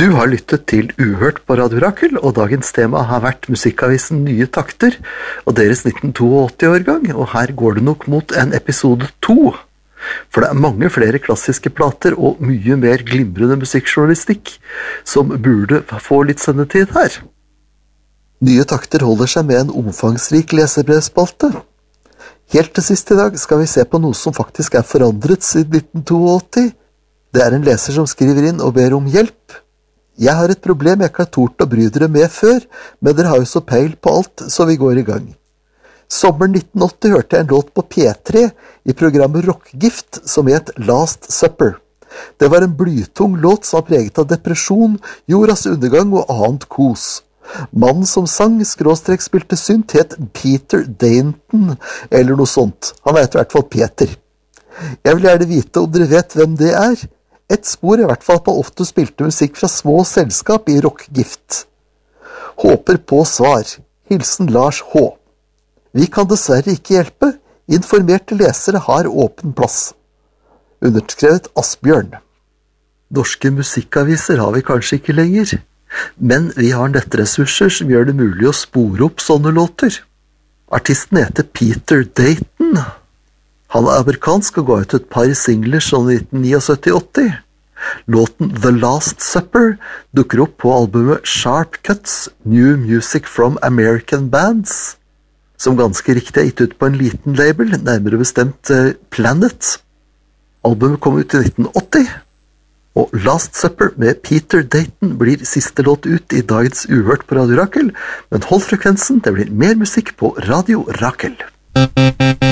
Du har lyttet til Uhørt på Radio Rakel, og dagens tema har vært musikkavisen Nye Takter og deres 1982-årgang, og her går det nok mot en episode 2. For det er mange flere klassiske plater og mye mer glimrende musikkjournalistikk som burde få litt sendetid her. Nye Takter holder seg med en omfangsrik leserbrevspalte. Helt til sist i dag skal vi se på noe som faktisk er forandret siden 1982. Det er en leser som skriver inn og ber om hjelp. Jeg har et problem jeg ikke har tort å bry dere med før, men dere har jo så peil på alt, så vi går i gang. Sommeren 1980 hørte jeg en låt på P3 i programmet Rockgift som het Last Supper. Det var en blytung låt som var preget av depresjon, jordas undergang og annet kos. Mannen som sang, spilte synt, het Peter Dainton, eller noe sånt. Han heter i hvert fall Peter. Jeg vil gjerne vite om dere vet hvem det er. Et spor i hvert fall på ofte spilte musikk fra små selskap i Rockgift. Håper på svar. Hilsen Lars H. Vi kan dessverre ikke hjelpe. Informerte lesere har åpen plass. Underskrevet Asbjørn. Norske musikkaviser har vi kanskje ikke lenger, men vi har nettressurser som gjør det mulig å spore opp sånne låter. Artisten heter Peter Dainton. Han er amerikansk og ga ut et par singler som 1979-80. Låten The Last Supper dukker opp på albumet Sharp Cuts, New Music from American Bands, som ganske riktig er gitt ut på en liten label, nærmere bestemt Planet. Albumet kom ut i 1980, og Last Supper med Peter Dainton blir siste låt ut i dagens Uhørt på Radio Rakel, men hold frekvensen, det blir mer musikk på Radio Rakel.